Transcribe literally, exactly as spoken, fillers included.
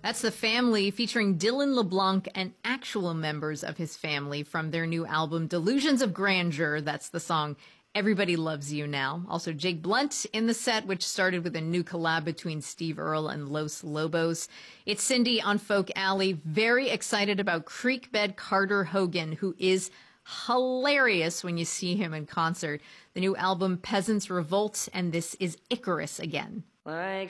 That's The Family, featuring Dylan LeBlanc and actual members of his family from their new album, Delusions of Grandeur. That's the song Everybody Loves You Now. Also, Jake Blunt in the set, which started with a new collab between Steve Earle and Los Lobos. It's Cindy on Folk Alley. Very excited about Creekbed Carter Hogan, who is hilarious when you see him in concert. The new album, Peasants Revolt, and this is Icarus again. Like